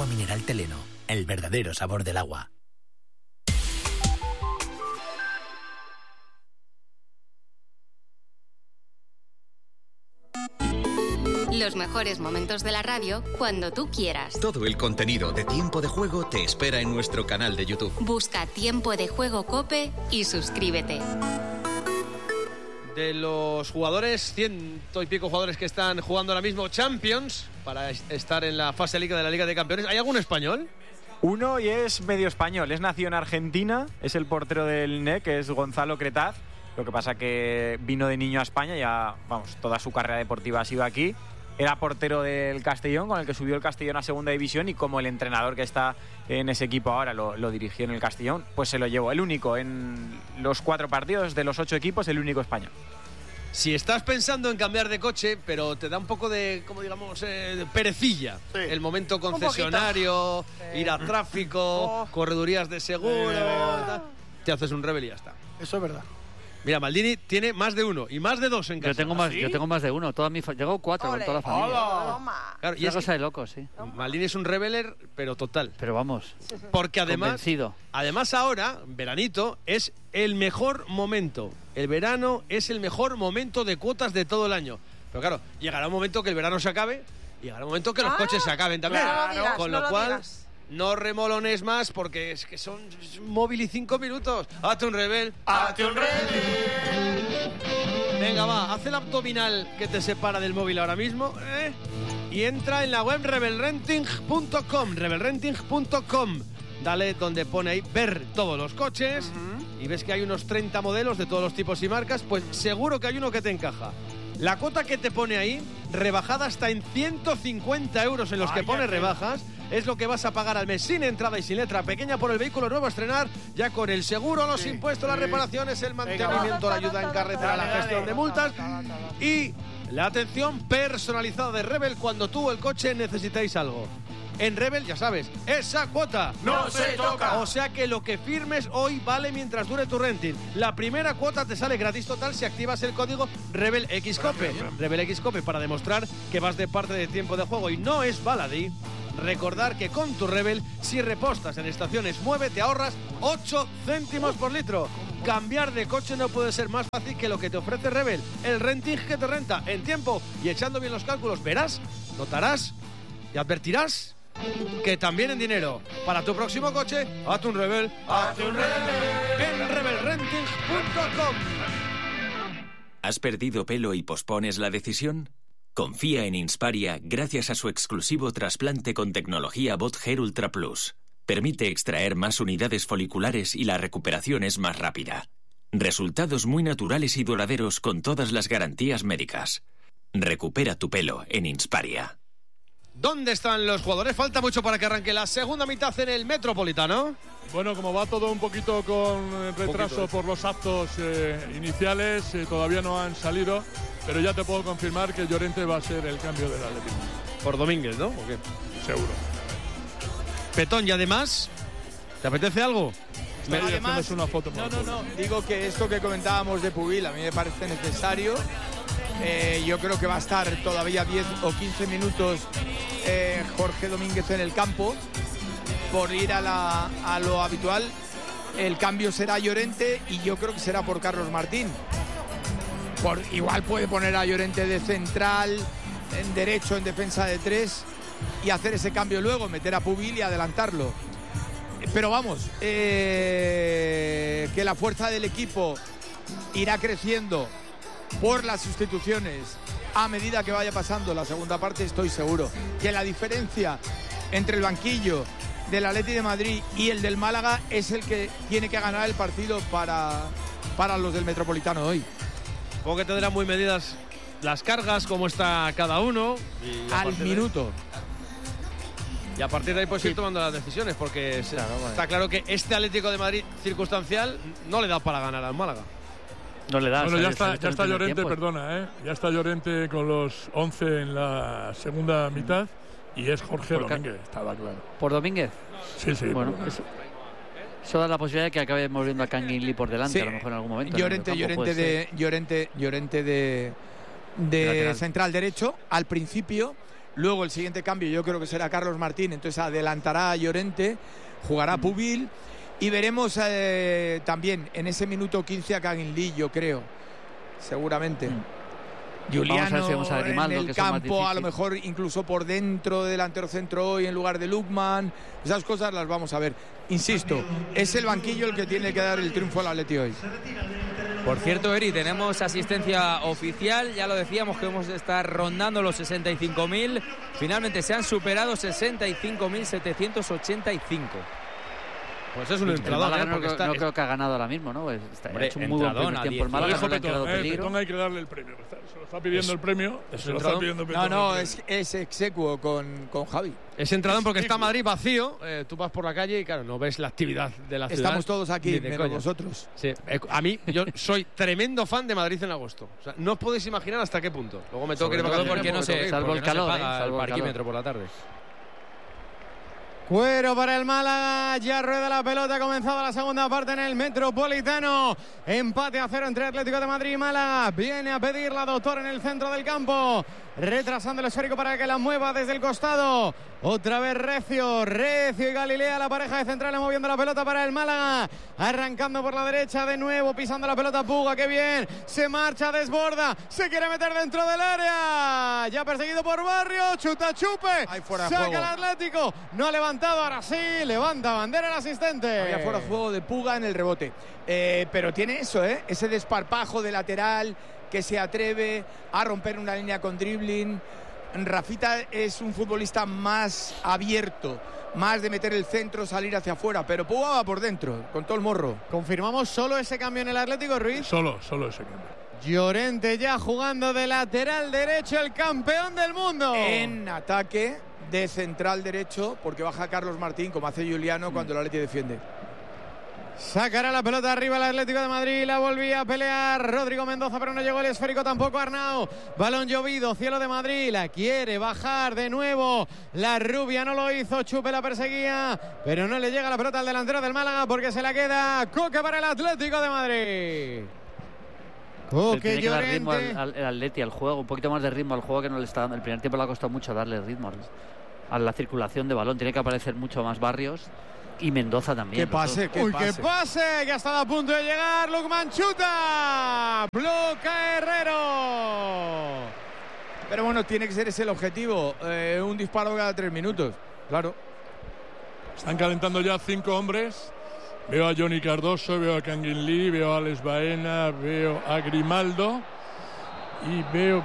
Agua mineral Teleno, el verdadero sabor del agua. Los mejores momentos de la radio cuando tú quieras. Todo el contenido de Tiempo de Juego te espera en nuestro canal de YouTube. Busca Tiempo de Juego COPE y suscríbete. De los jugadores, 100 y pico jugadores que están jugando ahora mismo Champions para estar en la fase Liga de la Liga de Campeones, ¿hay algún español? Uno, y es medio español, es nacido en Argentina, es el portero del NEC, que es Gonzalo Cretaz. Lo que pasa que vino de niño a España, ya, vamos, toda su carrera deportiva ha sido aquí. Era portero del Castellón, con el que subió el Castellón a segunda división, y como el entrenador que está en ese equipo ahora lo dirigió en el Castellón, pues se lo llevó. El único en los 4 partidos de los 8 equipos, el único español. Si estás pensando en cambiar de coche, pero te da un poco de, como digamos, perecilla, sí, el momento concesionario, ir a tráfico, corredurías de seguro, te haces un Rebel y ya está. Eso es verdad. Mira, Maldini tiene más de uno y más de dos en casa. Yo tengo más de uno. Llego 4 con toda la familia. Claro, y es una cosa de locos, sí. Maldini es un rebeler, pero total. Pero vamos. Porque convencido. Además ahora, veranito, es el mejor momento. El verano es el mejor momento de cuotas de todo el año. Pero claro, llegará un momento que el verano se acabe y llegará un momento que los coches se acaben también. Claro, con lo cual... No remolones más porque es que son móvil y 5 minutos. Hazte un Rebel. ¡Hazte un Rebel! Venga, va, haz el abdominal que te separa del móvil ahora mismo, y entra en la web rebelrenting.com. Rebelrenting.com. Dale donde pone ahí ver todos los coches, y ves que hay unos 30 modelos de todos los tipos y marcas. Pues seguro que hay uno que te encaja. La cuota que te pone ahí, rebajada hasta en 150 euros en los que pone rebajas, es lo que vas a pagar al mes, sin entrada y sin letra pequeña, por el vehículo nuevo a estrenar, ya con el seguro, los impuestos, las reparaciones, el mantenimiento, la ayuda en carretera, la gestión de multas y la atención personalizada de Rebel cuando tú o el coche necesitáis algo. En Rebel, ya sabes, esa cuota no se toca. O sea que lo que firmes hoy vale mientras dure tu renting. La primera cuota te sale gratis total si activas el código RebelXCOPE. RebelXCOPE, para demostrar que vas de parte de Tiempo de Juego y no es baladí. Recordar que con tu Rebel, si repostas en estaciones Mueve, te ahorras 8 céntimos por litro. Cambiar de coche no puede ser más fácil que lo que te ofrece Rebel. El renting que te renta en tiempo y echando bien los cálculos. Verás, notarás y advertirás que también en dinero. Para tu próximo coche, hazte un Rebel. ¡Hazte un Rebel! En rebelrenting.com. ¿Has perdido pelo y pospones la decisión? Confía en Insparia gracias a su exclusivo trasplante con tecnología Bot Hair Ultra Plus. Permite extraer más unidades foliculares y la recuperación es más rápida. Resultados muy naturales y duraderos con todas las garantías médicas. Recupera tu pelo en Insparia. ¿Dónde están los jugadores? Falta mucho para que arranque la segunda mitad en el Metropolitano. Bueno, como va todo un poquito con retraso por los actos iniciales, todavía no han salido, pero ya te puedo confirmar que Llorente va a ser el cambio del Atlético. Por Domínguez, ¿no? ¿O qué? Seguro. Petón, y además, ¿te apetece algo? Además, una foto no, digo que esto que comentábamos de Pubil a mí me parece necesario. Yo creo que va a estar todavía 10 o 15 minutos Jorge Domínguez en el campo por ir a lo habitual. El cambio será Llorente y yo creo que será por Carlos Martín. Igual puede poner a Llorente de central, en derecho, en defensa de 3 y hacer ese cambio luego, meter a Pubil y adelantarlo. Pero vamos, que la fuerza del equipo irá creciendo por las sustituciones a medida que vaya pasando la segunda parte. Estoy seguro que la diferencia entre el banquillo del Atleti de Madrid y el del Málaga es el que tiene que ganar el partido para los del Metropolitano hoy. Supongo que tendrán muy medidas las cargas, cómo está cada uno y al minuto. Y a partir de ahí pues ir tomando las decisiones, porque está claro que este Atlético de Madrid circunstancial no le da para ganar al Málaga. No le da. Bueno, ya está Llorente, perdona, ya está Llorente con los 11 en la segunda mitad y es Jorge Domínguez, estaba claro. ¿Por Domínguez? Sí. Bueno, eso da la posibilidad de que acabe moviendo a Kangin Lee por delante, a lo mejor en algún momento. Llorente de central derecho al principio, Luego el siguiente cambio yo creo que será Carlos Martín, entonces adelantará a Llorente, jugará Pubil y veremos también en ese minuto 15 a Kangin Lee, yo creo, seguramente. Juliano en el campo, a lo mejor incluso por dentro, delantero centro hoy en lugar de Lukman. Esas cosas las vamos a ver. Insisto, es el banquillo el que tiene que dar el triunfo al Atleti hoy. Por cierto, Eri, tenemos asistencia oficial, ya lo decíamos que vamos a estar rondando los 65.000. Finalmente se han superado 65.785. Pues es un entradón. No creo que ha ganado ahora mismo, ¿no? Ha hecho un muy buen primer tiempo el Málaga. Petón hay que darle el premio. Se lo está pidiendo el premio. Es execuo con Javi. Es entradón porque está Madrid vacío. Tú vas por la calle y claro, no ves la actividad de la ciudad. Estamos todos aquí, menos vosotros. Sí. A mí, yo soy tremendo fan de Madrid en agosto. O sea, no os podéis imaginar hasta qué punto. Luego me tengo que ir vacaciones porque no se salvo el calor, paga el parquímetro por la tarde. Cuero para el Málaga, ya rueda la pelota, ha comenzado la segunda parte en el Metropolitano. Empate a 0 entre Atlético de Madrid y Málaga. Viene a pedir la Doctor en el centro del campo, retrasando el esférico para que la mueva desde el costado. Otra vez Recio y Galilea, la pareja de centrales moviendo la pelota para el Málaga. Arrancando por la derecha de nuevo, pisando la pelota Puga, qué bien. Se marcha, desborda, se quiere meter dentro del área. Ya perseguido por Barrios, chuta chupe. Saca el Atlético, no ha levantado, ahora sí, levanta bandera el asistente. Había fuera de juego de Puga en el rebote. Pero tiene eso, ese desparpajo de lateral que se atreve a romper una línea con dribbling. Rafita es un futbolista más abierto, más de meter el centro, salir hacia afuera, pero Puga va por dentro, con todo el morro. ¿Confirmamos solo ese cambio en el Atlético, Ruiz? Solo ese cambio. Llorente ya jugando de lateral derecho, el campeón del mundo. En ataque de central derecho, porque baja Carlos Martín, como hace Juliano cuando el Atleti defiende. Sacará la pelota arriba el Atlético de Madrid, la volvía a pelear Rodrigo Mendoza, pero no llegó el esférico tampoco Arnau. Balón llovido, cielo de Madrid, la quiere bajar de nuevo la rubia, no lo hizo, Chupe la perseguía, pero no le llega la pelota al delantero del Málaga porque se la queda Coque para el Atlético de Madrid. Coque, tiene que dar ritmo al Atleti, al juego, un poquito más de ritmo al juego que no le está dando. El primer tiempo le ha costado mucho darle ritmo a la circulación de balón, tiene que aparecer mucho más Barrios. Y Mendoza también. ¡Qué pase! ¡Qué pase! Que ha estado a punto de llegar. Lukman chuta. Bloca Herrero. Pero bueno, tiene que ser ese el objetivo. Un disparo cada 3 minutos. Claro. Están calentando ya 5 hombres. Veo a Johnny Cardoso, veo a Kangin Lee, veo a Alex Baena, veo a Grimaldo. Y veo.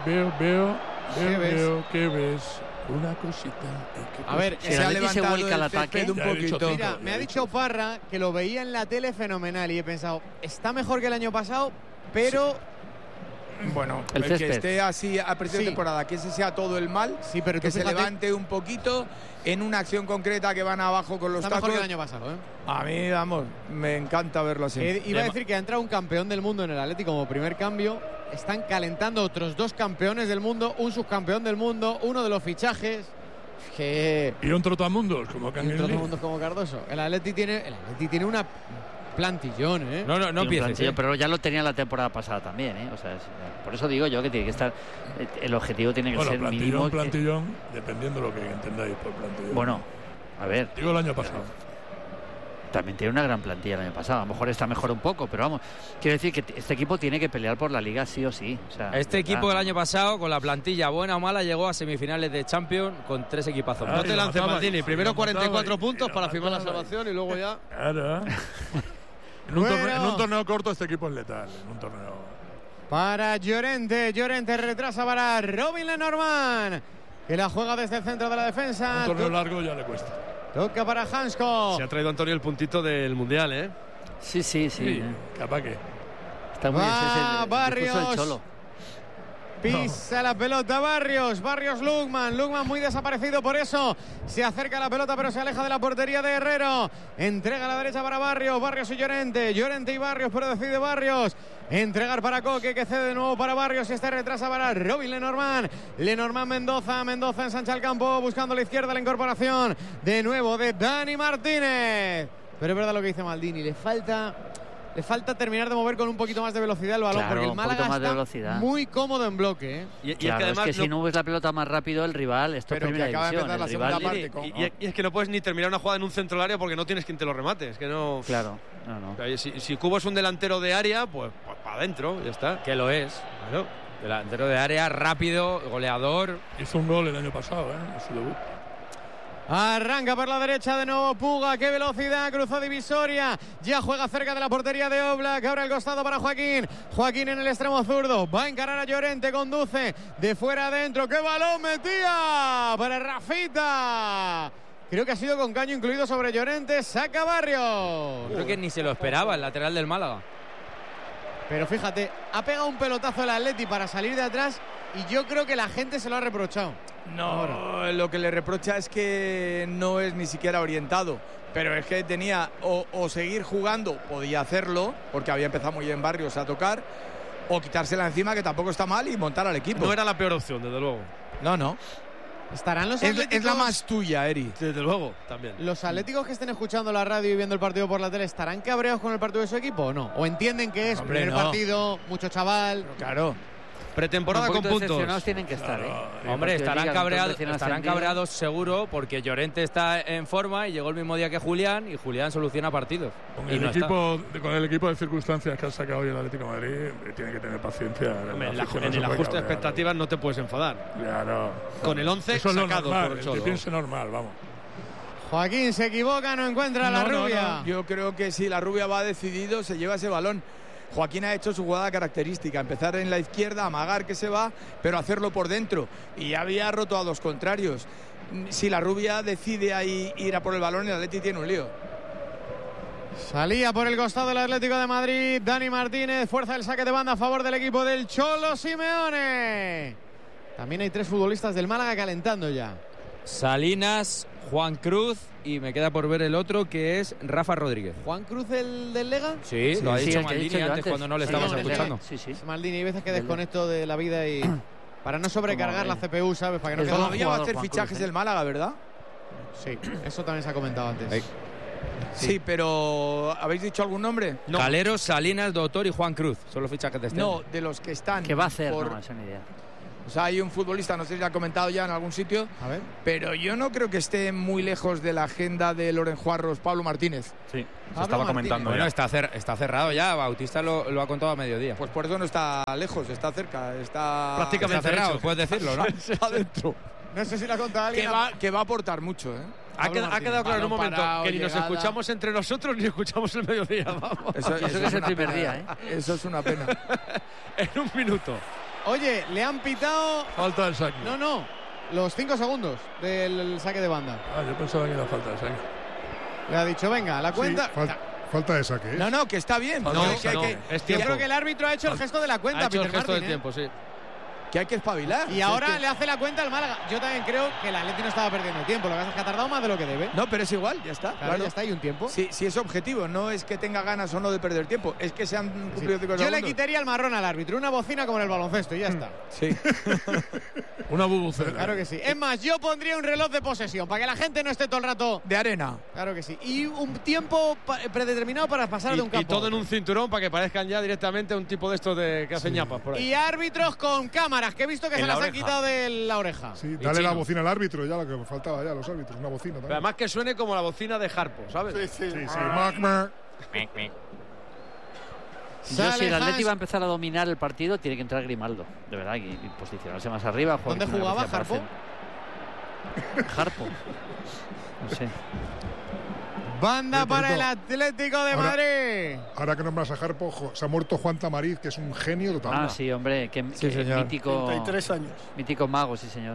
¿Qué ves? Una cosita. A ver, si se ha levantado se el ataque un poquito. Mira, me ha dicho Parra que lo veía en la tele fenomenal y he pensado, está mejor que el año pasado, pero... Sí. Bueno, el que esté así a principio de temporada, que ese sea todo el mal, pero que se levante un poquito en una acción concreta que van abajo con los tacos. Está mejor que el año pasado, A mí, vamos, me encanta verlo así. Iba a decir que ha entrado un campeón del mundo en el Atlético como primer cambio. Están calentando otros 2 campeones del mundo, un subcampeón del mundo, uno de los fichajes. Y un trotamundos como Kangin Lee. Un trotamundos como Cardoso. El Atleti tiene una plantillón, No empieces. Pero ya lo tenía la temporada pasada también, O sea, por eso digo yo que tiene que estar. El objetivo tiene que ser mínimo. Plantillón, dependiendo de lo que entendáis por plantillón. Bueno, a ver. Digo el año pasado. También tiene una gran plantilla el año pasado. A lo mejor está mejor un poco, pero vamos. Quiero decir que este equipo tiene que pelear por la Liga sí o sí. O sea, este equipo del año pasado, con la plantilla buena o mala, llegó a semifinales de Champions con 3 equipazos. No te lances, Maldini. Primero 44 puntos para firmar la salvación y luego ya... Claro. En un torneo corto este equipo es letal. En un torneo... Para Llorente retrasa para Robin Lenormand, que la juega desde el centro de la defensa. Un torneo largo ya le cuesta. Toca para Hansko. Se ha traído Antonio el puntito del Mundial, Sí. Capaz que. Está muy bien. Barrios. Cholo. Pisa la pelota Barrios Lukman muy desaparecido, por eso se acerca a la pelota pero se aleja de la portería de Herrero. Entrega a la derecha para Barrios y Llorente y Barrios, pero decide Barrios entregar para Coque, que cede de nuevo para Barrios y este retrasa para Robin Lenormand Mendoza ensancha el campo buscando a la izquierda la incorporación de nuevo de Dani Martínez. Pero es verdad lo que dice Maldini, le falta Le falta terminar de mover con un poquito más de velocidad el balón, Claro, porque el un Málaga poquito más de está velocidad. muy cómodo en bloque. Y Claro, es que además si no mueves la pelota más rápido, el rival, esto es Pero que primera acaba de división, empezar la el segunda rival... parte. y es que no puedes ni terminar una jugada en un centro del área porque no tienes quien te lo remate. Es que no. Claro, no. O sea, si Cubo es un delantero de área, pues para adentro, ya está. Que lo es. Bueno, delantero de área, rápido, goleador. Hizo un gol el año pasado, en su debut. Arranca por la derecha de nuevo Puga, qué velocidad, cruzó divisoria, ya juega cerca de la portería de Oblak, abre el costado para Joaquín, Joaquín en el extremo zurdo, va a encarar a Llorente, conduce de fuera adentro, qué balón metía para Rafita. Creo que ha sido con caño incluido sobre Llorente, saca Barrios. Creo que ni se lo esperaba el lateral del Málaga. Pero fíjate, ha pegado un pelotazo el Atleti para salir de atrás y yo creo que la gente se lo ha reprochado. No, lo que le reprocha es que no es ni siquiera orientado. Pero es que tenía o seguir jugando, podía hacerlo, porque había empezado muy bien Barrios a tocar, o quitársela encima, que tampoco está mal, y montar al equipo. No era la peor opción, desde luego. No. ¿Estarán los atléticos? Es la más tuya, Eri. Desde luego, también. ¿Los atléticos que estén escuchando la radio y viendo el partido por la tele estarán cabreados con el partido de su equipo o no? ¿O entienden que es primer partido, mucho chaval? Pero claro. Pretemporada con puntos. Tienen que estar, Hombre, estarán cabreados seguro porque Llorente está en forma y llegó el mismo día que Julián y Julián soluciona partidos. Con el equipo de circunstancias que ha sacado hoy el Atlético de Madrid, tiene que tener paciencia. En el ajuste de expectativas no te puedes enfadar. Claro. Con el 11 eso sacado normal, por el Cholo. que piense normal, vamos. Joaquín se equivoca, no encuentra a la rubia. No. Yo creo que si la rubia va decidido, se lleva ese balón. Joaquín ha hecho su jugada característica, empezar en la izquierda, amagar que se va, pero hacerlo por dentro. Y había roto a dos contrarios. Si la rubia decide ahí ir a por el balón, el Atleti tiene un lío. Salía por el costado el Atlético de Madrid, Dani Martínez, fuerza el saque de banda a favor del equipo del Cholo Simeone. También hay tres futbolistas del Málaga calentando ya. Salinas, Juan Cruz y me queda por ver el otro que es Rafa Rodríguez. ¿Juan Cruz el del Lega? Sí, lo ha dicho Maldini antes cuando no le estábamos escuchando. Sí. Maldini, hay veces que desconecto de la vida y para no sobrecargar la CPU, ¿sabes? Para que no todavía va a hacer fichajes del Málaga, ¿verdad? Sí, eso también se ha comentado antes. Sí, pero ¿habéis dicho algún nombre? No. Calero, Salinas, Doctor y Juan Cruz. Son los fichajes de este No, año. de los que están. ¿Qué va a hacer? No, esa ni idea. O sea, hay un futbolista, no sé si lo ha comentado ya en algún sitio, pero yo no creo que esté muy lejos de la agenda de Loren Juarros, Pablo Martínez. Sí, se estaba comentando. Bueno, está cerrado ya, Bautista lo ha contado a mediodía. Pues por eso no está lejos, está cerca, está prácticamente cerrado, puedes decirlo, ¿no? Está adentro. No sé si lo ha contado alguien. Que va a aportar mucho, ¿eh? Ha quedado claro en un momento que ni nos escuchamos entre nosotros ni escuchamos el mediodía. Vamos. Eso que es el primer día, ¿eh? Eso es una pena. En un minuto. Oye, le han pitado. Falta el saque. No. Los 5 segundos del saque de banda. Yo pensaba que era falta de saque. Le ha dicho, venga, la cuenta. Sí, falta de saque. No, que está bien. Es tiempo. Yo creo que el árbitro ha hecho el gesto de la cuenta. Ha hecho el Peter gesto Martin, del tiempo, sí. Que hay que espabilar. Y ahora le hace la cuenta al Málaga. Yo también creo que el Atleti no estaba perdiendo tiempo. Lo que pasa es que ha tardado más de lo que debe. No, pero es igual, ya está. Claro, ya está, hay un tiempo. Sí, es objetivo. No es que tenga ganas o no de perder tiempo. Es que se han cumplido 5 segundos. Yo le quitaría el marrón al árbitro. Una bocina como en el baloncesto y ya está. Sí. Una bubucela. Claro que sí. Es más, yo pondría un reloj de posesión para que la gente no esté todo el rato de arena. Claro que sí. Y un tiempo predeterminado para pasar de un campo. Y todo en un cinturón para que parezcan ya directamente un tipo de estos que hacen ñapas por ahí. Y árbitros con cámaras, que he visto que se las han quitado de la oreja. Sí, dale la bocina al árbitro, ya lo que faltaba ya, los árbitros, una bocina también. Pero además que suene como la bocina de Harpo, ¿sabes? Sí. Yo, si el Atleti va a empezar a dominar el partido, tiene que entrar Grimaldo, de verdad, y posicionarse más arriba. ¿Dónde jugaba Harpo? Harpo. No sé. Banda para el Atlético de Madrid. Ahora que nombras a Harpo, se ha muerto Juan Tamariz, que es un genio total. Ah, sí, hombre, que mítico. 33 años. Mítico mago, sí, señor.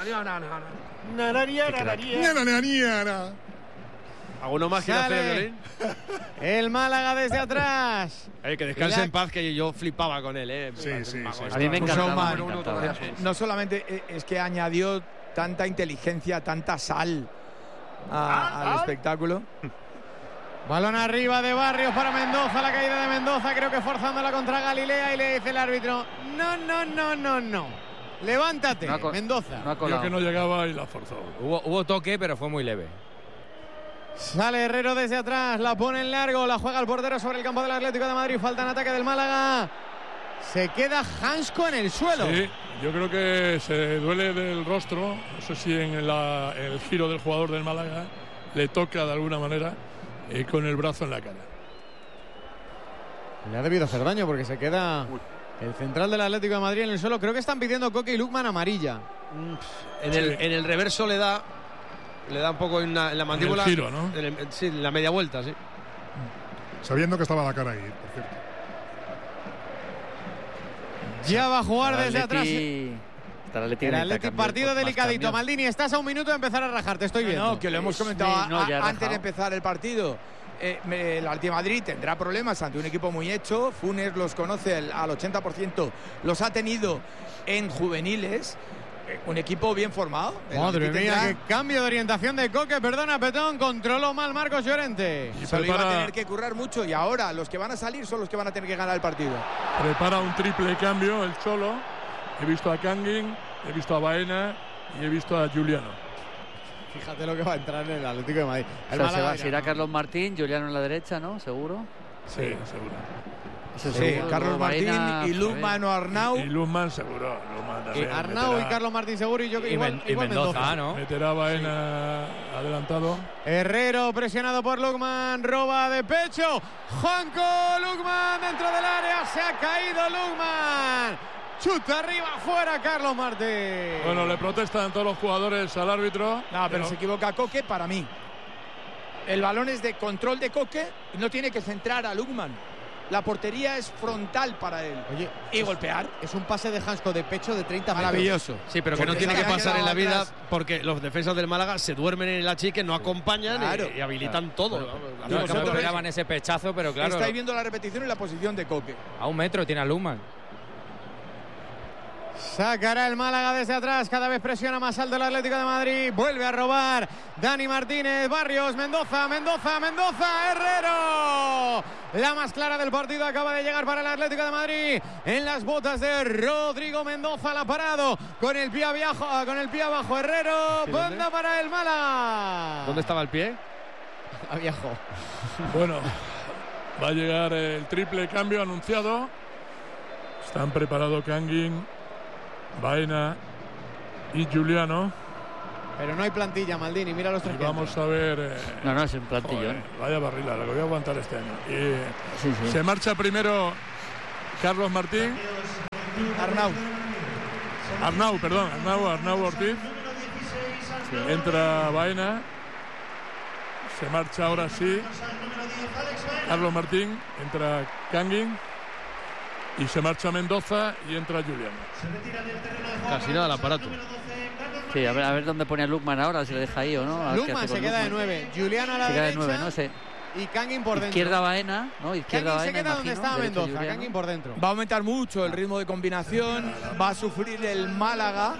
¿Alguno más quiere hacer el violín? El Málaga desde atrás. Que descanse en paz, que yo flipaba con él. Sí. A mí me encantaba. No solamente es que añadió tanta inteligencia, tanta sal al espectáculo. Balón arriba de Barrios para Mendoza, la caída de Mendoza, creo que forzándola contra Galilea, y le dice el árbitro, no. Levántate, Mendoza. Creo que no llegaba y la forzó. Hubo toque, pero fue muy leve. Sale Herrero desde atrás, la pone en largo, la juega el portero sobre el campo del Atlético de Madrid. Falta en ataque del Málaga. Se queda Hansko en el suelo. Sí, yo creo que se duele del rostro. No sé si en el giro del jugador del Málaga le toca de alguna manera con el brazo en la cara. Le ha debido hacer daño porque se queda el central del Atlético de Madrid en el suelo. Creo que están pidiendo Koke y Lukman amarilla. En el reverso le da un poco en la mandíbula. En el giro, ¿no? Sí, en la media vuelta, sí. Sabiendo que estaba la cara ahí, por cierto. Ya va a jugar desde atrás. El Atleti, partido delicadito. Maldini, estás a un minuto de empezar a rajar, te estoy viendo. No, que lo hemos comentado antes de rajado. empezar el partido. El Atlético de Madrid tendrá problemas ante un equipo muy hecho. Funes los conoce al 80%, los ha tenido en juveniles. Un equipo bien formado. Madre mía, qué cambio de orientación de Koke. Perdona, Petón, controló mal Marcos Llorente. Y solo iba a tener que currar mucho y ahora los que van a salir son los que van a tener que ganar el partido. Prepara un triple cambio el Cholo. He visto a Kangin, he visto a Baena y he visto a Juliano. Fíjate lo que va a entrar en el Atlético de Madrid. Se irá Carlos Martín, Juliano en la derecha, ¿no? ¿Seguro? Sí, seguro. Sí, Carlos Martín y Lukman o Arnau. Y Lukman seguro. Arnau y Carlos Martín seguro y yo igual Mendoza, ¿no? Meterá Baena adelantado. Herrero presionado por Lukman, roba de pecho. Juanco, Lukman dentro del área, se ha caído Lukman. Chuta arriba, fuera Carlos Martín. Bueno, le protestan todos los jugadores al árbitro. No, pero se equivoca Koke para mí. El balón es de control de Koke y no tiene que centrar a Lukman. La portería es frontal para él. Oye, y golpear. Es un pase de Hansko de pecho de 30 metros. Maravilloso. Sí, pero que no tiene que pasar en la vida porque los defensas del Málaga se duermen en el achique, no acompañan y habilitan todo. No esperaban ese pechazo, pero claro. Estáis viendo la repetición y la posición de Koke. A 1 metro tiene a Lukman. Sacará el Málaga desde atrás, cada vez presiona más alto el Atlético de Madrid, vuelve a robar Dani Martínez, Barrios, Mendoza, Herrero. La más clara del partido acaba de llegar para el Atlético de Madrid en las botas de Rodrigo Mendoza, la ha parado con el pie abajo Herrero, banda para el Málaga. ¿Dónde estaba el pie? Abajo. Bueno, va a llegar el triple cambio anunciado. Están preparados Kangin, Baena y Juliano. Pero no hay plantilla, Maldini, mira los tres. Vamos a ver. No, es un plantillón. Vaya barrila, lo que voy a aguantar este año. Y se marcha primero Carlos Martín. Arnau Ortiz. Sí. Entra Baena. Se marcha ahora sí Carlos Martín. Entra Kangin. Y se marcha Mendoza y entra Juliano. Casi nada el aparato. Sí, a ver dónde pone a Lukman ahora, si le deja ahí o no. Lukman se queda de 9. Juliano a la derecha. Se queda de 9, no sé. Y Kangin por dentro. Izquierda Baena, ¿no? Kangin se queda donde estaba Mendoza. Kangin por dentro. Va a aumentar mucho el ritmo de combinación. Va a sufrir el Málaga.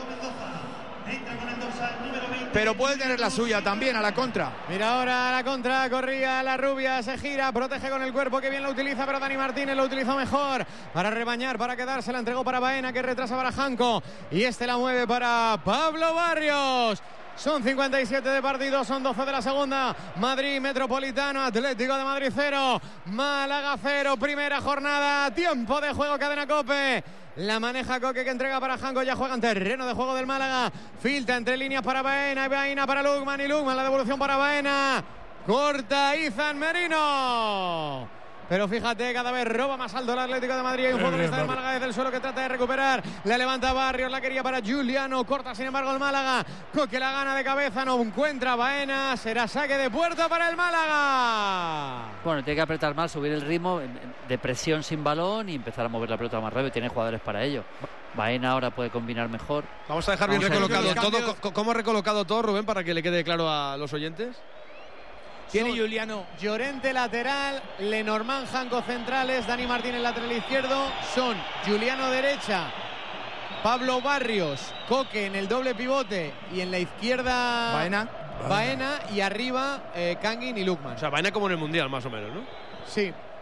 Pero puede tener la suya también a la contra. Mira ahora a la contra, corría la rubia, se gira, protege con el cuerpo, que bien lo utiliza, pero Dani Martínez lo utilizó mejor para rebañar, para quedarse, la entregó para Baena, que retrasa para Janko, y este la mueve para Pablo Barrios. Son 57 de partido, son 12 de la segunda. Madrid Metropolitano, Atlético de Madrid 0, Málaga 0, primera jornada, tiempo de juego, cadena COPE. La maneja Koke, que entrega para Janko, ya juega en terreno de juego del Málaga. Filtra entre líneas para Baena, y Baena para Lukman, y Lukman la devolución para Baena. Corta Izan Merino. Pero fíjate, cada vez roba más alto el Atlético de Madrid. Hay un futbolista del Málaga desde el suelo que trata de recuperar. La levanta Barrios, la quería para Juliano. Corta, sin embargo, el Málaga. Koke la gana de cabeza, no encuentra Baena. Será saque de puerta para el Málaga. Bueno, tiene que apretar más, subir el ritmo de presión sin balón y empezar a mover la pelota más rápido. Tiene jugadores para ello. Baena ahora puede combinar mejor. Vamos a dejar bien recolocado todo. ¿Cómo ha recolocado todo, Rubén, para que le quede claro a los oyentes? Tiene Juliano. Llorente lateral, Lenormand, Janko centrales, Dani Martínez lateral izquierdo, son Juliano derecha, Pablo Barrios, Koke en el doble pivote y en la izquierda Baena y arriba Kangin y Lukman. O sea, Baena como en el Mundial, más o menos, ¿no? Sí.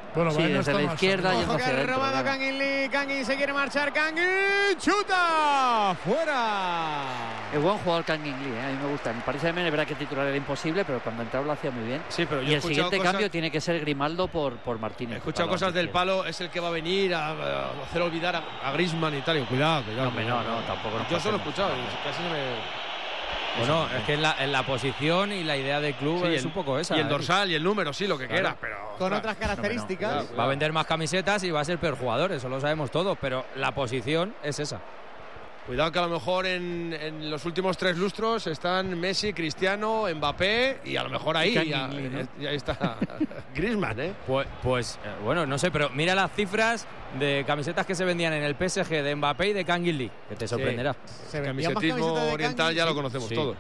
Bueno, Sí, desde la izquierda y Ojo que ha robado Kangin Lee. Kangin se quiere marchar. Kangin chuta. Fuera. Es buen jugador Kangin Lee, a mí me gusta. En Paris Saint-Germain es verdad que titular era imposible, pero cuando entraba lo hacía muy bien. Sí, pero yo y he el siguiente escuchado cambio tiene que ser Grimaldo por Martínez. He escuchado cosas del palo, es el que va a venir a hacer olvidar a Griezmann y tal. Cuidado. No, tampoco. Yo solo he escuchado y casi se me... Bueno, es que en la posición y la idea del club es un poco esa. Y el dorsal y el número, sí, lo que quiera, pero... Con otras características. Va a vender más camisetas y va a ser peor jugador, eso lo sabemos todos, pero la posición es esa. Cuidado que a lo mejor en los últimos 3 lustros están Messi, Cristiano, Mbappé y a lo mejor ahí ya está Griezmann, ¿eh? Pues bueno, no sé, pero mira las cifras de camisetas que se vendían en el PSG de Mbappé y de Kangin Lee, que te sorprenderá. Se camisetismo oriental ya lo conocemos todo.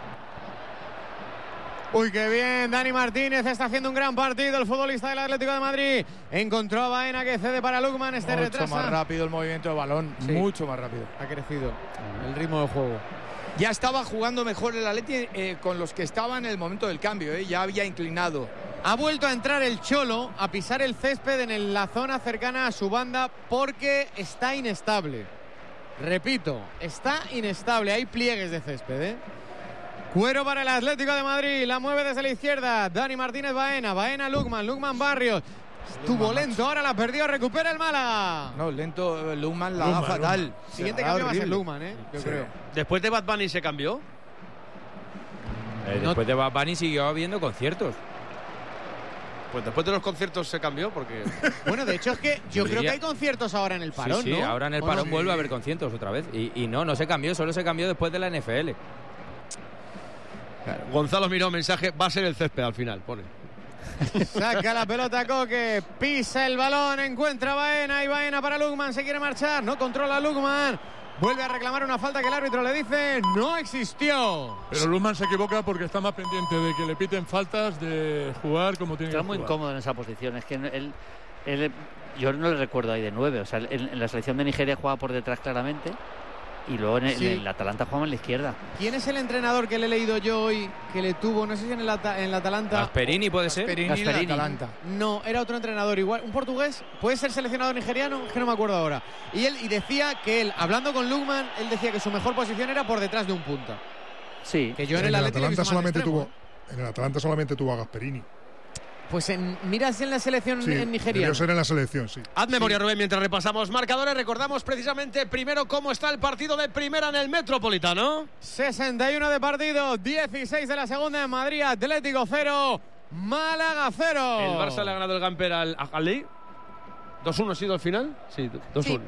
Uy, qué bien, Dani Martínez está haciendo un gran partido, el futbolista del Atlético de Madrid. Encontró a Baena que cede para Lukman, retrasa. Mucho más rápido el movimiento de balón, mucho más rápido. Ha crecido el ritmo del juego. Ya estaba jugando mejor el Atleti con los que estaban en el momento del cambio, ya había inclinado. Ha vuelto a entrar el Cholo a pisar el césped en la zona cercana a su banda porque está inestable. Repito, está inestable, hay pliegues de césped, Cuero para el Atlético de Madrid, la mueve desde la izquierda, Dani Martínez Baena Lukman Barrios. Estuvo lento, ahora la perdió, recupera el Málaga. No, lento, Lukman la da fatal. Siguiente cambio va a ser Lukman, yo creo. Después de Bad Bunny se cambió. Después de Bad Bunny siguió habiendo conciertos. Pues después de los conciertos se cambió porque... Bueno, de hecho es que yo creo que hay conciertos ahora en el parón, sí, ¿no? Ahora en el parón vuelve a haber conciertos otra vez. Y no se cambió, solo se cambió después de la NFL. Claro. Gonzalo miró mensaje, va a ser el césped al final, pone. Saca la pelota Coque, pisa el balón, encuentra a Baena y Baena para Lukman, se quiere marchar, no controla Lukman. Vuelve a reclamar una falta que el árbitro le dice no existió. Pero Lukman se equivoca porque está más pendiente de que le piten faltas, de jugar como tiene que jugar. Está muy incómodo en esa posición. Es que él yo no le recuerdo ahí de 9. O sea, en la selección de Nigeria juega por detrás claramente. Y luego en el Atalanta jugaba en la izquierda. ¿Quién es el entrenador que le he leído yo hoy que le tuvo, no sé si en el Atalanta? Gasperini puede ser. Gasperini. Atalanta. No, era otro entrenador igual, un portugués, puede ser seleccionador nigeriano, es que no me acuerdo ahora. Y decía que él, hablando con Lukman, él decía que su mejor posición era por detrás de un punta. Sí. Que yo en el Atalanta solamente tuvo a Gasperini. Pues miras en la selección en Nigeria. Debió ser en la selección, sí. Haz memoria, Rubén, mientras repasamos marcadores. Recordamos precisamente primero cómo está el partido de primera en el Metropolitano. 61 de partido, 16 de la segunda en Madrid. Atlético 0, Málaga 0. El Barça le ha ganado el Gamper al Al-Ahly. 2-1 ha sido al final. Sí, 2-1.